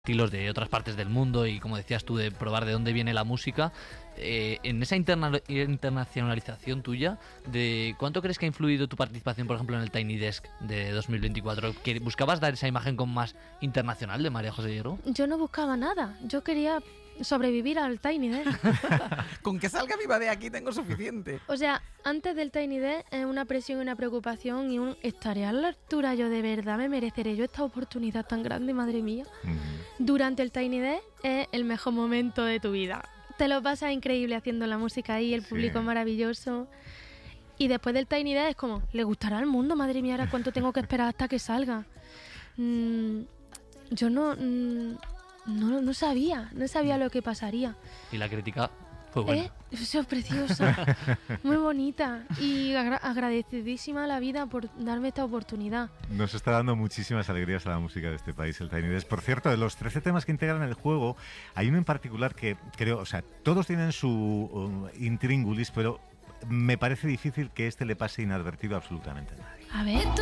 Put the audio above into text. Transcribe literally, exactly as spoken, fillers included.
estilos de otras partes del mundo y, como decías tú, de probar de dónde viene la música. Eh, en esa interna- internacionalización tuya, ¿de cuánto crees que ha influido tu participación, por ejemplo, en el Tiny Desk de dos mil veinticuatro? ¿Que buscabas dar esa imagen como más internacional de María José Hierro? Yo no buscaba nada, yo quería sobrevivir al Tiny Desk. Con que salga viva de aquí tengo suficiente. O sea, antes del Tiny Desk es una presión y una preocupación y un estaré a la altura yo, de verdad me mereceré yo esta oportunidad tan grande, madre mía. Mm. Durante el Tiny Desk es el mejor momento de tu vida. Te lo pasas increíble haciendo la música ahí, el público Sí. maravilloso. Y después del Tiny Desk es como, ¿le gustará al mundo? Madre mía, ahora cuánto tengo que esperar hasta que salga. Mm, yo no, mm, no no sabía, no sabía lo que pasaría. Y la crítica fue buena. ¿Eh? Eso es preciosa, muy bonita y agra- agradecidísima a la vida por darme esta oportunidad. Nos está dando muchísimas alegrías a la música de este país, el Tiny Desk. Por cierto, de los trece temas que integran el juego, hay uno en particular que creo, o sea, todos tienen su um, intríngulis, pero me parece difícil que este le pase inadvertido a absolutamente a nadie. A ver.